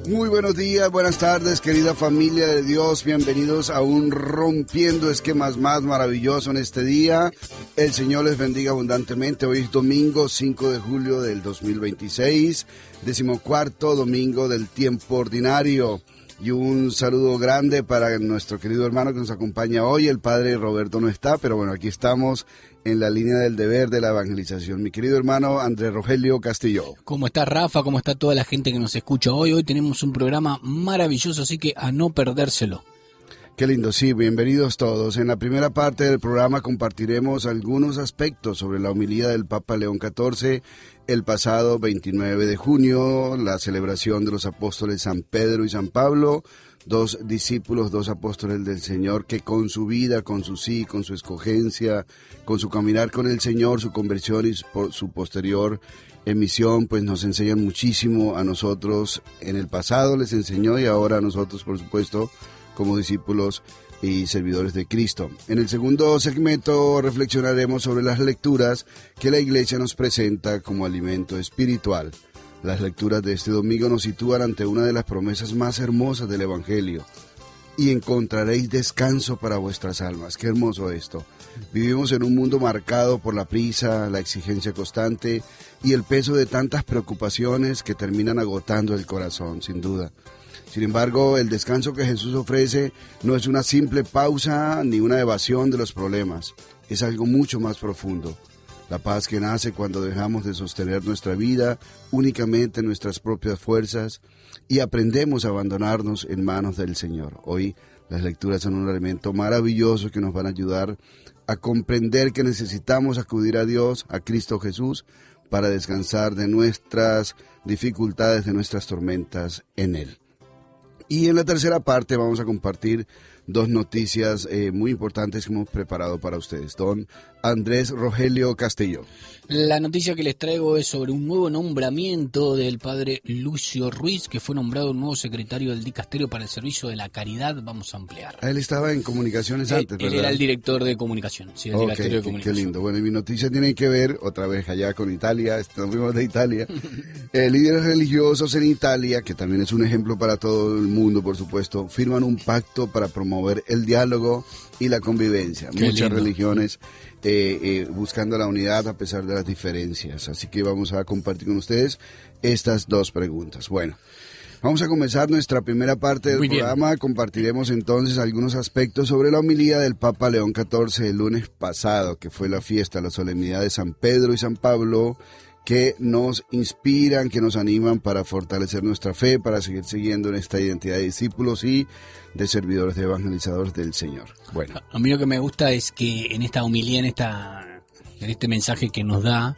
Muy buenos días, buenas tardes, querida familia de Dios. Bienvenidos a un Rompiendo Esquemas más maravilloso en este día. El Señor les bendiga abundantemente. Hoy es domingo 5 de julio del 2026, 14º domingo del tiempo ordinario. Y un saludo grande para nuestro querido hermano que nos acompaña hoy. El padre Roberto no está, pero bueno, aquí estamos en la línea del deber de la evangelización. Mi querido hermano Andrés Rogelio Castillo. ¿Cómo está Rafa? ¿Cómo está toda la gente que nos escucha hoy? Hoy tenemos un programa maravilloso, así que a no perdérselo. Qué lindo, sí, bienvenidos todos. En la primera parte del programa compartiremos algunos aspectos sobre la homilía del Papa León XIV el pasado 29 de junio, la celebración de los apóstoles San Pedro y San Pablo, dos discípulos, dos apóstoles del Señor que con su vida, con su sí, con su escogencia, con su caminar con el Señor, su conversión y su posterior emisión, pues nos enseñan muchísimo a nosotros. En el pasado les enseñó y ahora a nosotros, por supuesto, como discípulos y servidores de Cristo. En el segundo segmento reflexionaremos sobre las lecturas que la Iglesia nos presenta como alimento espiritual. Las lecturas de este domingo nos sitúan ante una de las promesas más hermosas del Evangelio. Y encontraréis descanso para vuestras almas. Qué hermoso esto. Vivimos en un mundo marcado por la prisa, la exigencia constante y el peso de tantas preocupaciones que terminan agotando el corazón, sin duda. Sin embargo, el descanso que Jesús ofrece no es una simple pausa ni una evasión de los problemas. Es algo mucho más profundo. La paz que nace cuando dejamos de sostener nuestra vida únicamente en nuestras propias fuerzas y aprendemos a abandonarnos en manos del Señor. Hoy las lecturas son un elemento maravilloso que nos van a ayudar a comprender que necesitamos acudir a Dios, a Cristo Jesús, para descansar de nuestras dificultades, de nuestras tormentas en Él. Y en la tercera parte vamos a compartir dos noticias muy importantes que hemos preparado para ustedes. Don Andrés Rogelio Castillo. La noticia que les traigo es sobre un nuevo nombramiento del padre Lucio Ruiz, que fue nombrado nuevo secretario del Dicasterio para el Servicio de la Caridad. Vamos a ampliar. Él estaba en comunicaciones antes, ¿verdad? Él era el director de comunicación, sí, el Dicasterio de Comunicación. Qué lindo. Bueno, y mi noticia tiene que ver, otra vez allá con Italia, nos fuimos de Italia. Líderes religiosos en Italia, que también es un ejemplo para todo el mundo, por supuesto, firman un pacto para promover el diálogo y la convivencia. Muchas religiones buscando la unidad a pesar de las diferencias. Así que vamos a compartir con ustedes estas dos preguntas. Bueno, vamos a comenzar nuestra primera parte del programa. Compartiremos entonces algunos aspectos sobre la homilía del Papa León XIV el lunes pasado, que fue la fiesta, la solemnidad de San Pedro y San Pablo, que nos inspiran, que nos animan para fortalecer nuestra fe, para seguir siguiendo en esta identidad de discípulos y de servidores, de evangelizadores del Señor. Bueno, a mí lo que me gusta es que en esta homilía, en este mensaje que nos da,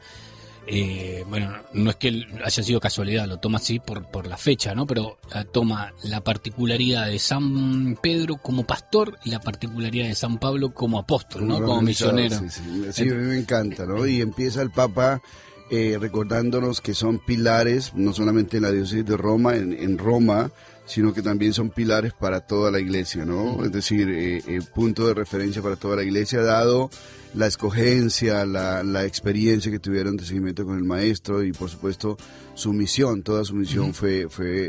bueno, no es que haya sido casualidad, lo toma así por la fecha, ¿no? Pero toma la particularidad de San Pedro como pastor y la particularidad de San Pablo como apóstol, ¿no? Como misionero. Sí, a mí me encanta, ¿no? Y empieza el Papa recordándonos que son pilares, no solamente en la diócesis de Roma, en Roma, sino que también son pilares para toda la iglesia, ¿no? Es decir, punto de referencia para toda la iglesia, dado la escogencia, la experiencia que tuvieron de seguimiento con el maestro y por supuesto su misión, toda su misión fue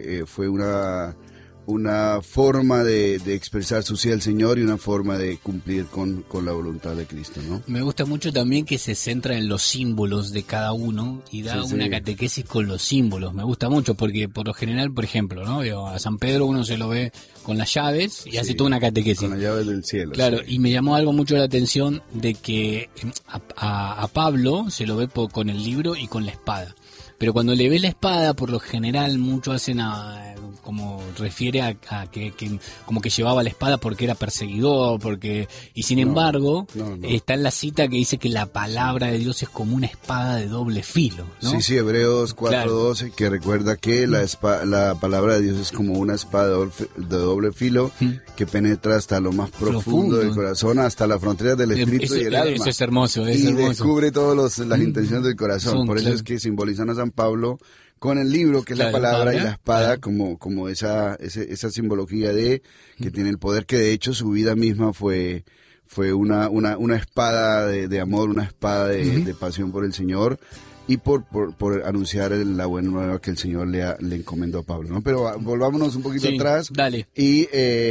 una forma de expresar su sí al Señor y una forma de cumplir con la voluntad de Cristo, ¿no? Me gusta mucho también que se centra en los símbolos de cada uno y da una catequesis con los símbolos. Me gusta mucho porque por lo general, por ejemplo, ¿no? A San Pedro uno se lo ve con las llaves y hace toda una catequesis. Con las llaves del cielo. Claro, y me llamó algo mucho la atención de que a Pablo se lo ve con el libro y con la espada. Pero cuando le ve la espada, por lo general, muchos hacen como refiere a que como que llevaba la espada porque era perseguidor, y sin embargo, está en la cita que dice que la palabra de Dios es como una espada de doble filo, ¿no? Sí, Hebreos 4:12, que recuerda que la palabra de Dios es como una espada de doble filo que penetra hasta lo más profundo del corazón, hasta la frontera del espíritu y el alma. Eso es hermoso, y descubre todas las intenciones del corazón. Por eso es que simbolizan a San Pablo con el libro, que es la palabra, y la espada, como esa simbología de que tiene el poder, que de hecho su vida misma fue una espada de amor, una espada de pasión por el Señor, y por anunciar la buena nueva que el Señor le encomendó a Pablo, ¿no? Pero volvámonos un poquito atrás. Dale. Y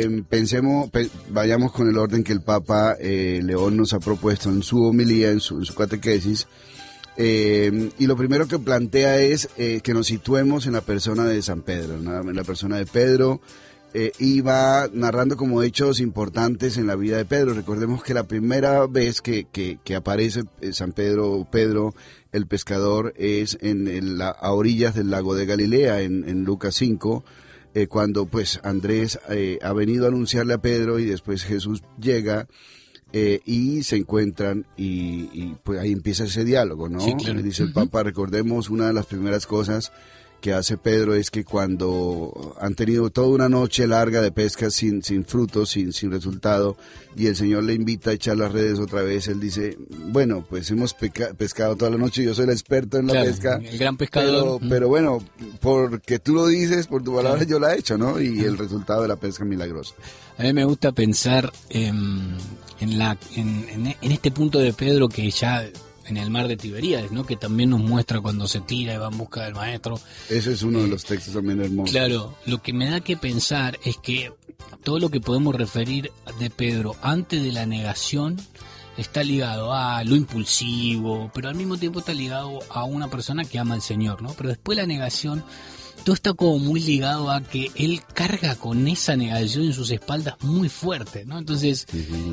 vayamos con el orden que el Papa León nos ha propuesto en su homilía, en su catequesis. Y lo primero que plantea es que nos situemos en la persona de San Pedro, ¿no? En la persona de Pedro. Y va narrando como hechos importantes en la vida de Pedro. Recordemos que la primera vez que aparece San Pedro, el pescador, es a orillas del lago de Galilea, en Lucas 5, cuando pues Andrés ha venido a anunciarle a Pedro y después Jesús llega y se encuentran y pues ahí empieza ese diálogo, ¿no? Sí, claro. Dice el Papa, recordemos, una de las primeras cosas que hace Pedro es que cuando han tenido toda una noche larga de pesca sin frutos, sin resultado, y el Señor le invita a echar las redes otra vez, él dice, bueno, pues hemos pescado toda la noche, yo soy el experto en la pesca. El gran pescador. Pero bueno, porque tú lo dices, por tu palabra yo la he hecho, ¿no? Y el resultado de la pesca milagrosa. A mí me gusta pensar en este punto de Pedro que ya... en el mar de Tiberíades, ¿no? Que también nos muestra cuando se tira y va en busca del maestro. Ese es uno de los textos también hermosos. Claro, lo que me da que pensar es que todo lo que podemos referir de Pedro antes de la negación está ligado a lo impulsivo, pero al mismo tiempo está ligado a una persona que ama al Señor, ¿no? Pero después la negación, todo está como muy ligado a que él carga con esa negación en sus espaldas muy fuerte, ¿no? Entonces,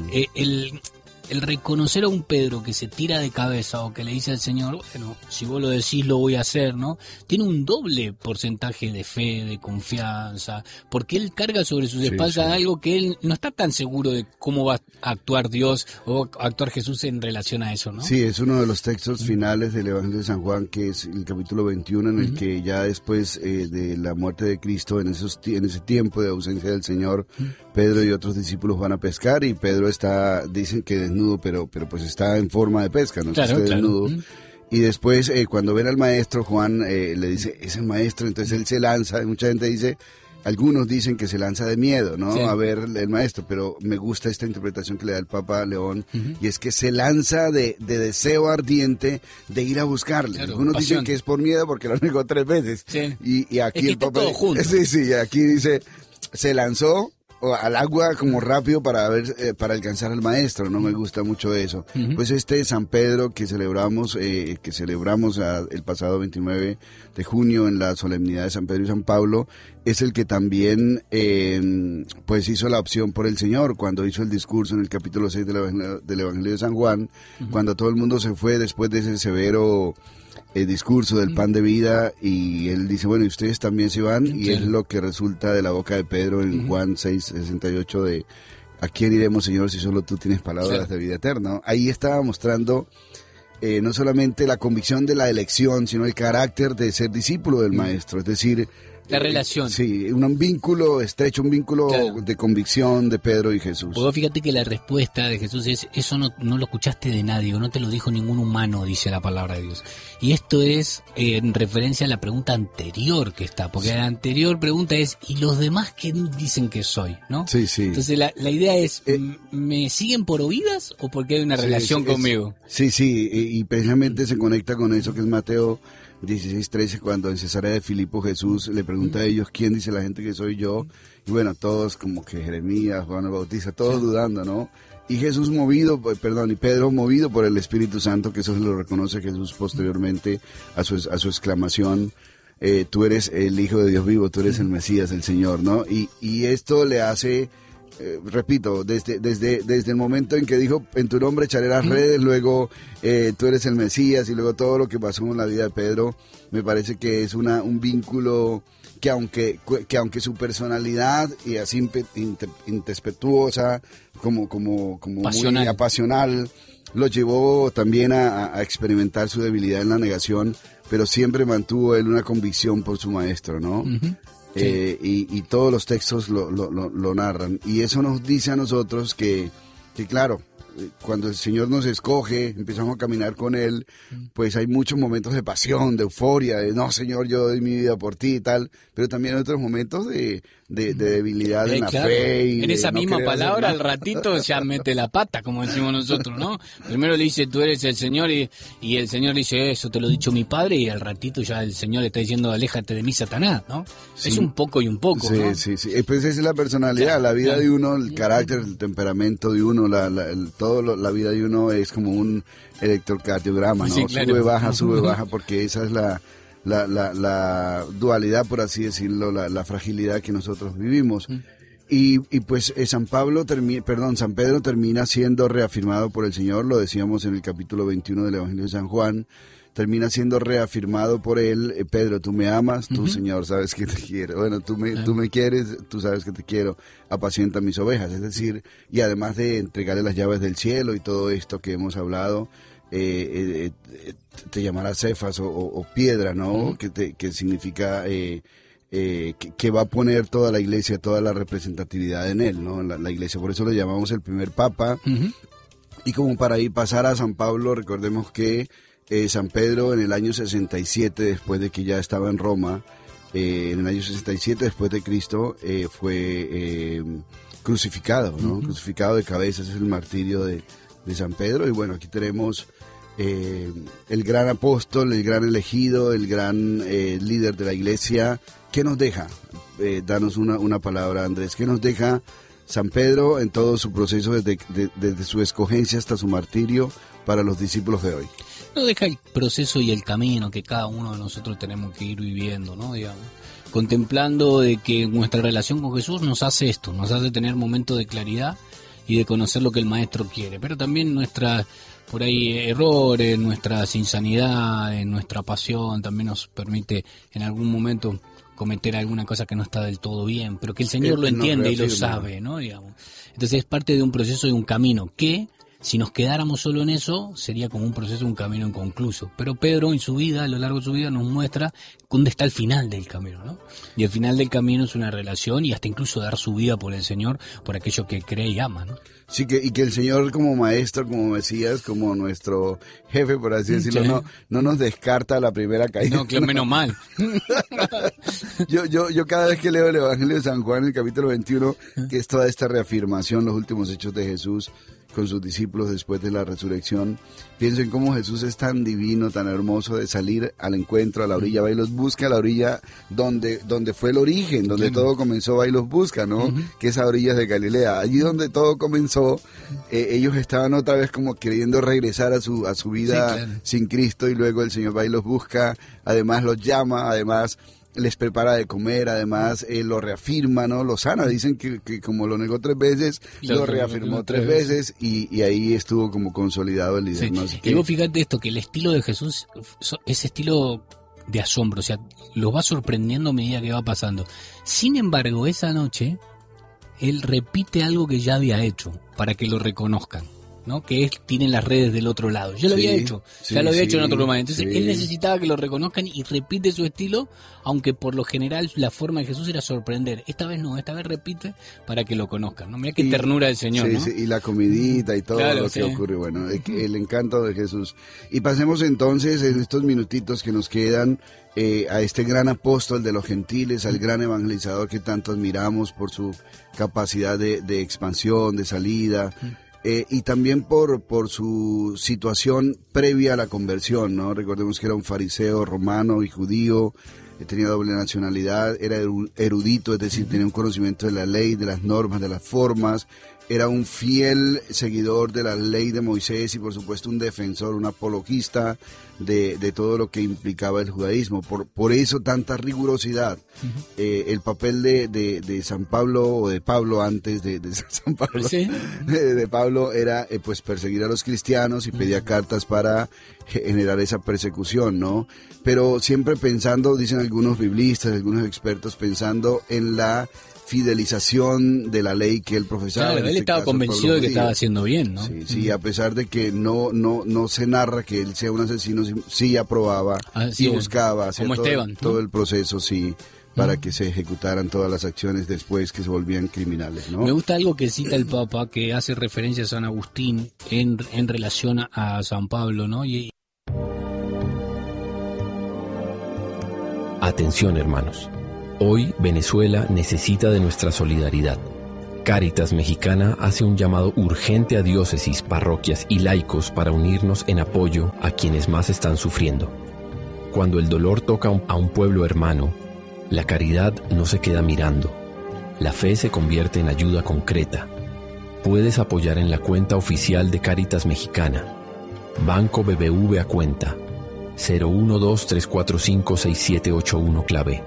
el reconocer a un Pedro que se tira de cabeza o que le dice al Señor, bueno, si vos lo decís lo voy a hacer, ¿no? Tiene un doble porcentaje de fe, de confianza, porque él carga sobre sus espaldas algo que él no está tan seguro de cómo va a actuar Dios o actuar Jesús en relación a eso, ¿no? Sí, es uno de los textos finales del Evangelio de San Juan, que es el capítulo 21, en el que ya después de la muerte de Cristo, en ese tiempo de ausencia del Señor, Pedro y otros discípulos van a pescar y Pedro dicen que desnudo, pero pues está en forma de pesca, no está desnudo. Y después cuando ven al maestro, Juan le dice, es el maestro, entonces él se lanza, mucha gente dice, algunos dicen que se lanza de miedo, ¿no? A ver el maestro, pero me gusta esta interpretación que le da el Papa León, y es que se lanza de deseo ardiente de ir a buscarle. Claro, algunos pasión. Dicen que es por miedo porque lo negó 3 veces. Sí. Y aquí es que el Papa... todo junto. Sí, aquí dice, se lanzó al agua como rápido para alcanzar al maestro, no me gusta mucho eso. Pues este San Pedro que celebramos el pasado 29 de junio en la solemnidad de San Pedro y San Pablo, es el que también pues hizo la opción por el Señor cuando hizo el discurso en el capítulo 6 del Evangelio de San Juan, cuando todo el mundo se fue después de ese severo discurso del pan de vida, y él dice, bueno, y ustedes también se van, y es lo que resulta de la boca de Pedro en Juan 6:68 de ¿a quién iremos, Señor, si solo tú tienes palabras de vida eterna? Ahí estaba mostrando no solamente la convicción de la elección, sino el carácter de ser discípulo del maestro, es decir, la relación. Sí, un vínculo estrecho, un vínculo de convicción de Pedro y Jesús. Vos fíjate que la respuesta de Jesús es, eso no lo escuchaste de nadie, o no te lo dijo ningún humano, dice la palabra de Dios. Y esto es en referencia a la pregunta anterior que está, porque la anterior pregunta es, ¿y los demás qué dicen que soy? ¿No? Sí. Entonces la idea es, ¿me siguen por oídas o porque hay una relación conmigo? Sí, y precisamente se conecta con eso que es Mateo 16:13, cuando en Cesarea de Filipo Jesús le pregunta a ellos, ¿quién dice la gente que soy yo? Y bueno, todos como que Jeremías, Juan el Bautista, todos dudando, ¿no? Y Pedro movido por el Espíritu Santo, que eso se lo reconoce Jesús posteriormente a su exclamación, tú eres el Hijo de Dios vivo, tú eres el Mesías, el Señor, ¿no? Y esto le hace... repito, desde el momento en que dijo, en tu nombre echaré las redes, luego tú eres el Mesías, y luego todo lo que pasó en la vida de Pedro, me parece que es un vínculo que aunque su personalidad y así intempestuosa, como pasional, muy apasional, lo llevó también a experimentar su debilidad en la negación, pero siempre mantuvo él una convicción por su maestro, ¿no? Sí. Y todos los textos lo narran, y eso nos dice a nosotros que claro, cuando el Señor nos escoge, empezamos a caminar con Él, pues hay muchos momentos de pasión, de euforia, de no, Señor, yo doy mi vida por ti y tal, pero también hay otros momentos de debilidad en la fe. Y en esa no misma palabra, hacer al ratito ya mete la pata, como decimos nosotros, ¿no? Primero le dice, tú eres el Señor, y el Señor le dice, eso te lo ha dicho mi Padre, y al ratito ya el Señor le está diciendo, aléjate de mí, Satanás, ¿no? Sí. Es un poco y un poco, sí, ¿no? Sí. Pues esa es la personalidad, la vida de uno, el carácter, el temperamento de uno, la vida de uno es como un electrocardiograma, ¿no? Sí, claro. Sube, baja, porque esa es la dualidad, por así decirlo, la fragilidad que nosotros vivimos. Y pues San Pedro termina siendo reafirmado por el Señor, lo decíamos en el capítulo 21 del Evangelio de San Juan, termina siendo reafirmado por él. Pedro, tú me amas, tú, Señor, sabes que te quiero. Bueno, tú me quieres, tú sabes que te quiero, apacienta mis ovejas. Es decir, y además de entregarle las llaves del cielo y todo esto que hemos hablado, te llamará Cefas o piedra, ¿no? Que significa que va a poner toda la iglesia, toda la representatividad en él, ¿no? La iglesia, por eso lo llamamos el primer papa. Y como para ir pasar a San Pablo, recordemos que San Pedro en el año 67, después de que ya estaba en Roma, en el año 67 después de Cristo, fue crucificado, ¿no? Crucificado de cabeza, ese es el martirio de San Pedro. Y bueno, aquí tenemos el gran apóstol, el gran elegido, el gran líder de la iglesia. ¿Qué nos deja? Danos una palabra, Andrés. ¿Qué nos deja San Pedro en todo su proceso desde su escogencia hasta su martirio para los discípulos de hoy? Nos deja el proceso y el camino que cada uno de nosotros tenemos que ir viviendo, ¿no? Digamos, contemplando de que nuestra relación con Jesús nos hace esto, nos hace tener momentos de claridad y de conocer lo que el Maestro quiere, pero también nuestras, por ahí, errores, nuestras insanidades, nuestra pasión también nos permite en algún momento cometer alguna cosa que no está del todo bien, pero que el Señor lo entiende y lo sabe, ¿no? Digamos. Entonces es parte de un proceso y un camino que, si nos quedáramos solo en eso, sería como un proceso, un camino inconcluso. Pero Pedro en su vida, a lo largo de su vida, nos muestra dónde está el final del camino, ¿no? Y el final del camino es una relación y hasta incluso dar su vida por el Señor, por aquello que cree y ama, ¿no? Sí, y que el Señor como maestro, como Mesías, como nuestro jefe, por así decirlo, sí, no nos descarta la primera caída. No, que menos mal. Yo cada vez que leo el Evangelio de San Juan, el capítulo 21, que es toda esta reafirmación, los últimos hechos de Jesús con sus discípulos después de la resurrección, pienso en cómo Jesús es tan divino, tan hermoso de salir al encuentro, a la orilla, va y los busca, a la orilla donde fue el origen, donde todo comenzó, va y los busca, ¿no? Que es a orillas de Galilea. Allí donde todo comenzó, ellos estaban otra vez como queriendo regresar a su vida sin Cristo, y luego el Señor va y los busca, además los llama, además les prepara de comer, además lo reafirma, ¿no? Lo sana, dicen que como lo negó 3 veces, lo reafirmó 3 veces y ahí estuvo como consolidado el líder, ¿no? Así que... Y vos fíjate esto, que el estilo de Jesús es estilo de asombro, o sea, los va sorprendiendo a medida que va pasando. Sin embargo, esa noche, él repite algo que ya había hecho, para que lo reconozcan, ¿no? Que es, tienen las redes del otro lado. Ya lo había hecho, ya lo había hecho en otro lugar. Entonces él necesitaba que lo reconozcan y repite su estilo, aunque por lo general la forma de Jesús era sorprender. Esta vez no, esta vez repite para que lo conozcan, ¿no? Mira qué ternura del Señor, ¿no? Y la comidita y todo lo que ocurre. Bueno, el encanto de Jesús. Y pasemos entonces en estos minutitos que nos quedan a este gran apóstol de los gentiles, al gran evangelizador que tanto admiramos por su capacidad de expansión, de salida. Y también por su situación previa a la conversión, ¿no? Recordemos que era un fariseo romano y judío, tenía doble nacionalidad, era erudito, es decir, tenía un conocimiento de la ley, de las normas, de las formas, era un fiel seguidor de la ley de Moisés y por supuesto un defensor, un apologista de todo lo que implicaba el judaísmo. Por eso tanta rigurosidad. El papel de San Pablo, o de Pablo antes de San Pablo, de Pablo era pues perseguir a los cristianos y pedía cartas para generar esa persecución, ¿no? Pero siempre pensando, dicen algunos biblistas, algunos expertos, pensando en la fidelización de la ley que él profesaba. Claro, él estaba convencido de que estaba haciendo bien, ¿no? Sí, a pesar de que no se narra que él sea un asesino, sí aprobaba, sí buscaba, hacía todo el proceso, sí, para que se ejecutaran todas las acciones después que se volvían criminales, ¿no? Me gusta algo que cita el Papa, que hace referencia a San Agustín en relación a San Pablo, ¿no? Atención, hermanos. Hoy Venezuela necesita de nuestra solidaridad. Cáritas Mexicana hace un llamado urgente a diócesis, parroquias y laicos para unirnos en apoyo a quienes más están sufriendo. Cuando el dolor toca a un pueblo hermano, la caridad no se queda mirando. La fe se convierte en ayuda concreta. Puedes apoyar en la cuenta oficial de Cáritas Mexicana. Banco BBV a cuenta 012-345-6781 clave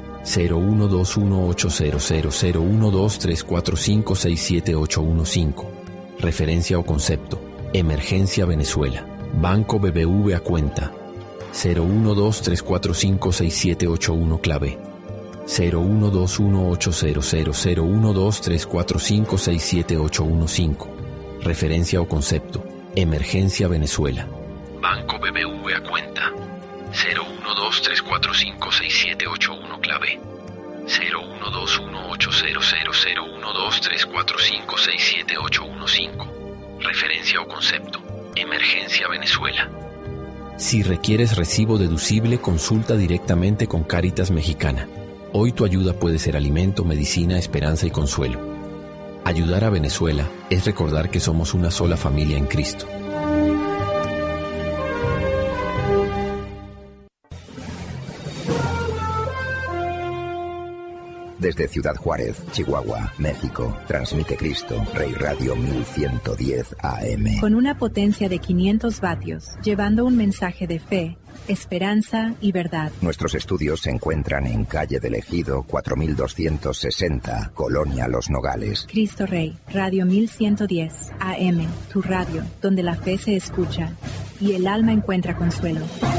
012-1800012-345-67815. Referencia o concepto: Emergencia Venezuela. Banco BBV a cuenta 012-345-6781 clave 012-1800012-345-67815. Referencia o concepto: Emergencia Venezuela. Banco BBV a cuenta 012-345-6781 clave 012-1800012-345-67815. Referencia o concepto: Emergencia Venezuela. Si requieres recibo deducible, consulta directamente con Cáritas Mexicana. Hoy tu ayuda puede ser alimento, medicina, esperanza y consuelo. Ayudar a Venezuela es recordar que somos una sola familia en Cristo. Desde Ciudad Juárez, Chihuahua, México, transmite Cristo, Rey Radio 1110 AM. Con una potencia de 500 vatios, llevando un mensaje de fe, esperanza y verdad. Nuestros estudios se encuentran en Calle del Ejido, 4260, Colonia Los Nogales. Cristo Rey, Radio 1110 AM, tu radio, donde la fe se escucha y el alma encuentra consuelo.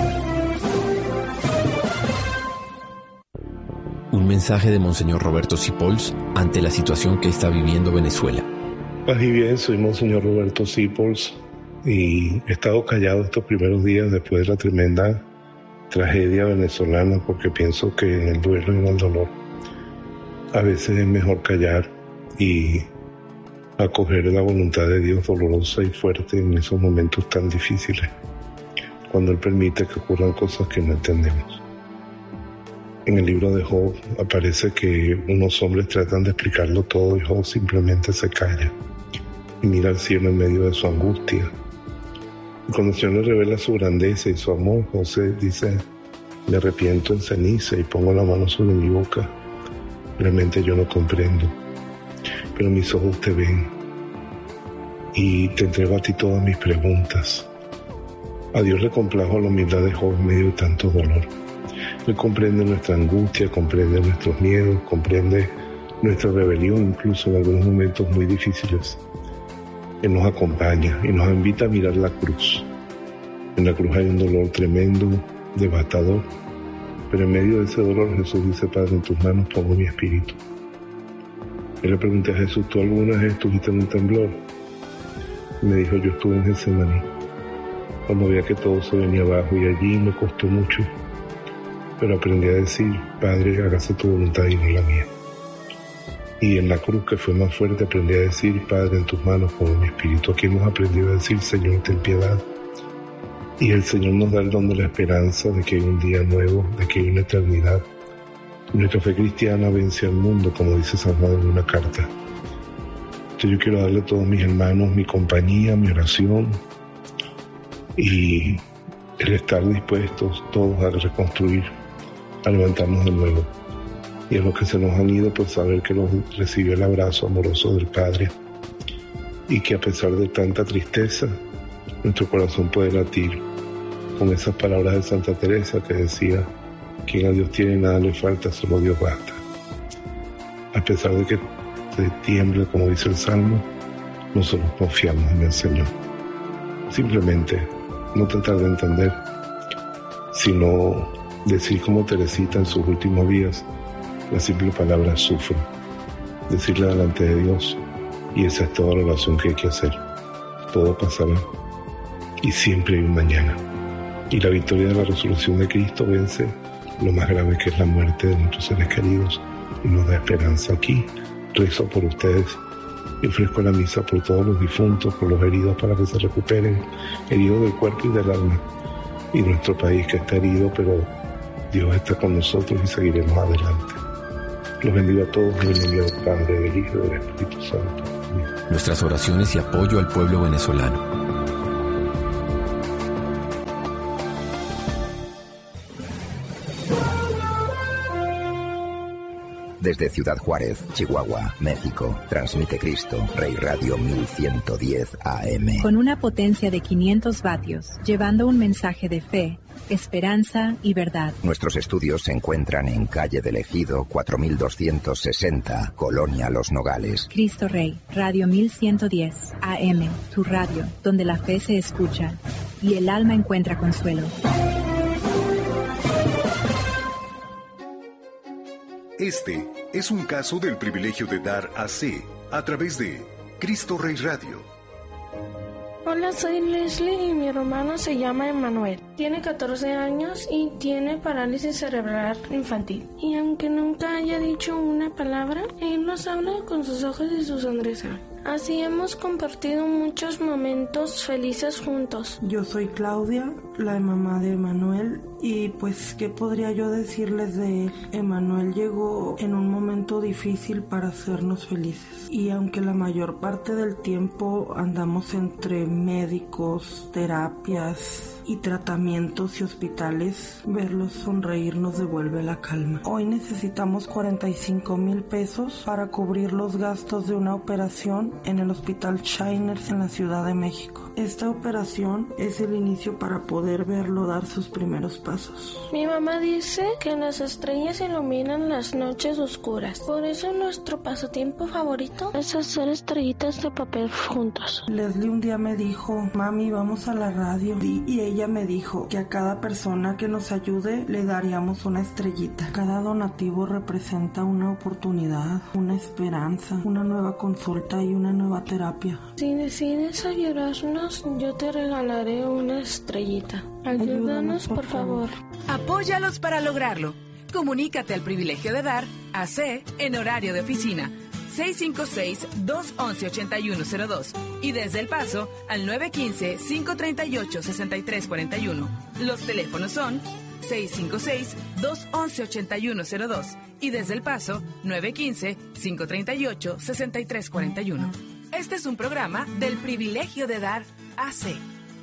Un mensaje de Monseñor Roberto Sipols ante la situación que está viviendo Venezuela. Paz y bien, soy Monseñor Roberto Sipols y he estado callado estos primeros días después de la tremenda tragedia venezolana, porque pienso que en el duelo y en el dolor a veces es mejor callar y acoger la voluntad de Dios dolorosa y fuerte en esos momentos tan difíciles, cuando Él permite que ocurran cosas que no entendemos. En el libro de Job aparece que unos hombres tratan de explicarlo todo y Job simplemente se calla y mira al cielo en medio de su angustia. Y cuando el Señor le revela su grandeza y su amor, José dice: me arrepiento en ceniza y pongo la mano sobre mi boca. Realmente yo no comprendo, pero mis ojos te ven y te entrego a ti todas mis preguntas. A Dios le complajo la humildad de Job en medio de tanto dolor. Él comprende nuestra angustia, comprende nuestros miedos, comprende nuestra rebelión, incluso en algunos momentos muy difíciles. Él nos acompaña y nos invita a mirar la cruz. En la cruz hay un dolor tremendo, devastador, pero en medio de ese dolor Jesús dice: Padre, en tus manos pongo mi espíritu. Yo le pregunté a Jesús: ¿tú alguna vez estuviste en un temblor? Y me dijo: yo estuve en Getsemaní, cuando veía que todo se venía abajo, y allí me costó mucho. Pero aprendí a decir: Padre, hágase tu voluntad y no la mía. Y en la cruz, que fue más fuerte, aprendí a decir: Padre, en tus manos pongo mi espíritu. Aquí hemos aprendido a decir: Señor, ten piedad. Y el Señor nos da el don de la esperanza de que hay un día nuevo, de que hay una eternidad. Nuestra fe cristiana vence al mundo, como dice San Juan en una carta. Entonces yo quiero darle a todos mis hermanos mi compañía, mi oración y el estar dispuestos todos a reconstruir, a levantarnos de nuevo. Y a los que se nos han ido, pues saber que los recibió el abrazo amoroso del Padre y que a pesar de tanta tristeza, nuestro corazón puede latir con esas palabras de Santa Teresa que decía: quien a Dios tiene nada le falta, solo Dios basta. A pesar de que se tiemble, como dice el Salmo, nosotros confiamos en el Señor. Simplemente no tratar de entender, sino decir como Teresita en sus últimos días la simple palabra: sufro. Decirle delante de Dios, y esa es toda la oración que hay que hacer. Todo pasará y siempre hay un mañana. Y la victoria de la resurrección de Cristo vence lo más grave que es la muerte de nuestros seres queridos y nos da esperanza aquí. Rezo por ustedes y ofrezco la misa por todos los difuntos, por los heridos para que se recuperen, heridos del cuerpo y del alma, y nuestro país que está herido, pero Dios está con nosotros y seguiremos adelante. Los bendigo a todos en el nombre del Padre, del Hijo y del Espíritu Santo. Amén. Nuestras oraciones y apoyo al pueblo venezolano. Desde Ciudad Juárez, Chihuahua, México, transmite Cristo, Rey Radio 1110 AM. Con una potencia de 500 vatios, llevando un mensaje de fe, esperanza y verdad. Nuestros estudios se encuentran en Calle del Ejido, 4260, Colonia Los Nogales. Cristo Rey, Radio 1110 AM, tu radio, donde la fe se escucha y el alma encuentra consuelo. Este es un caso del privilegio de dar AC a través de Cristo Rey Radio. Hola, soy Leslie y mi hermano se llama Emanuel. Tiene 14 años y tiene parálisis cerebral infantil. Y aunque nunca haya dicho una palabra, él nos habla con sus ojos y su sonrisa. Así hemos compartido muchos momentos felices juntos. Yo soy Claudia, la mamá de Emanuel, y pues, ¿qué podría yo decirles de él? Emanuel llegó en un momento difícil para hacernos felices. Y aunque la mayor parte del tiempo andamos entre médicos, terapias y tratamientos y hospitales, verlos sonreír nos devuelve la calma. Hoy necesitamos 45,000 pesos para cubrir los gastos de una operación en el Hospital Shiners en la Ciudad de México. Esta operación es el inicio para poder verlo dar sus primeros pasos. Mi mamá dice que las estrellas iluminan las noches oscuras. Por eso nuestro pasatiempo favorito es hacer estrellitas de papel juntos. Leslie un día me dijo, mami, vamos a la radio. Y ella me dijo que a cada persona que nos ayude le daríamos una estrellita. Cada donativo representa una oportunidad, una esperanza, una nueva consulta y una nueva terapia. Si decides ayudarnos, yo te regalaré una estrellita. Ayúdanos, por favor. Apóyalos para lograrlo. Comunícate al privilegio de dar AC en horario de oficina 656-211-8102 y desde El Paso al 915-538-6341. Los teléfonos son 656-211-8102 y desde El Paso 915-538-6341. Este es un programa del privilegio de dar AC.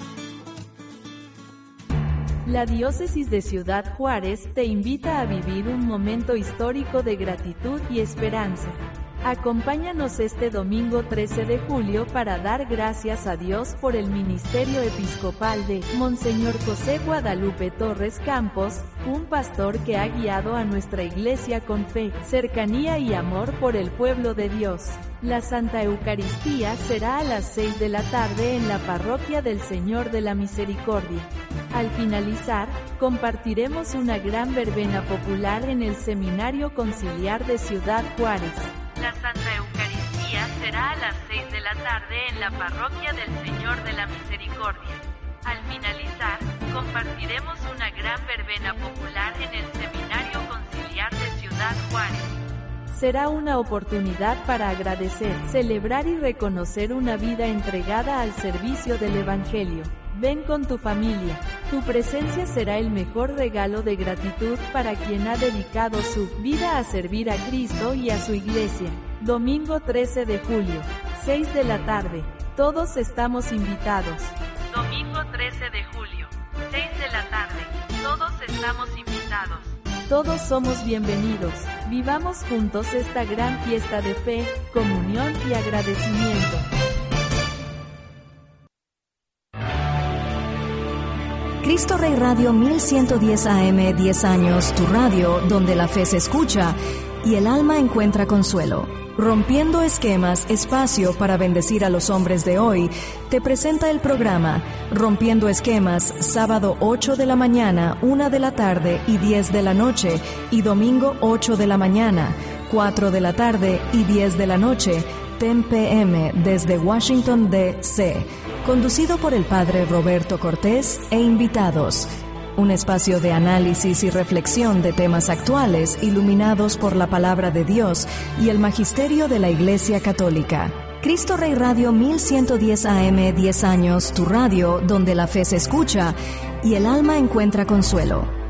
La Diócesis de Ciudad Juárez te invita a vivir un momento histórico de gratitud y esperanza. Acompáñanos este domingo 13 de julio para dar gracias a Dios por el ministerio episcopal de Monseñor José Guadalupe Torres Campos, un pastor que ha guiado a nuestra iglesia con fe, cercanía y amor por el pueblo de Dios. La Santa Eucaristía será a las 6 de la tarde en la Parroquia del Señor de la Misericordia. Al finalizar, compartiremos una gran verbena popular en el Seminario Conciliar de Ciudad Juárez. La Santa Eucaristía será a las 6 de la tarde en la Parroquia del Señor de la Misericordia. Al finalizar, compartiremos una gran verbena popular en el Seminario Conciliar de Ciudad Juárez. Será una oportunidad para agradecer, celebrar y reconocer una vida entregada al servicio del Evangelio. Ven con tu familia. Tu presencia será el mejor regalo de gratitud para quien ha dedicado su vida a servir a Cristo y a su iglesia. Domingo 13 de julio, 6 de la tarde. Todos estamos invitados. Domingo 13 de julio, 6 de la tarde. Todos estamos invitados. Todos somos bienvenidos. Vivamos juntos esta gran fiesta de fe, comunión y agradecimiento. Cristo Rey Radio 1110 AM, 10 años, tu radio, donde la fe se escucha y el alma encuentra consuelo. Rompiendo Esquemas, espacio para bendecir a los hombres de hoy, te presenta el programa Rompiendo Esquemas, sábado 8 de la mañana, 1 de la tarde y 10 de la noche, y domingo 8 de la mañana, 4 de la tarde y 10 de la noche, 10 p.m. desde Washington, D.C., conducido por el Padre Roberto Cortés e invitados. un espacio de análisis y reflexión de temas actuales iluminados por la palabra de Dios y el magisterio de la Iglesia Católica. Cristo Rey Radio 1110 AM, 10 años, tu radio, donde la fe se escucha y el alma encuentra consuelo.